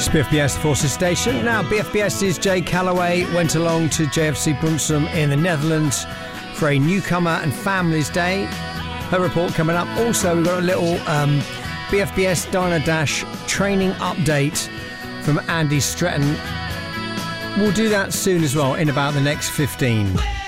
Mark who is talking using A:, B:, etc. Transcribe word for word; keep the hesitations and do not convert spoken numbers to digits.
A: It's B F B S Forces Station. Now, BFBS's Jay Calloway went along to J F C Brunsum in the Netherlands for a newcomer and families day. Her report coming up. Also, we've got a little um, B F B S Diner Dash training update from Andy Stretton. We'll do that soon as well, in about the next fifteen.